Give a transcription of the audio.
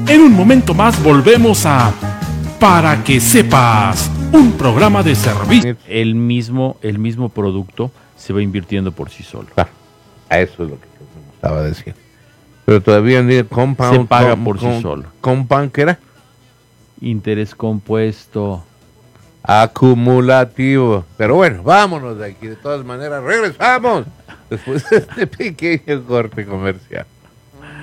En un momento más volvemos a Para que sepas, un programa de servicio. El mismo producto se va invirtiendo por sí solo. Claro, a eso es lo que me estaba diciendo. Pero todavía ni el compound. Se paga por sí solo. ¿Compound qué era? Interés compuesto. Acumulativo. Pero bueno, vámonos de aquí. De todas maneras, regresamos después de este pequeño corte comercial.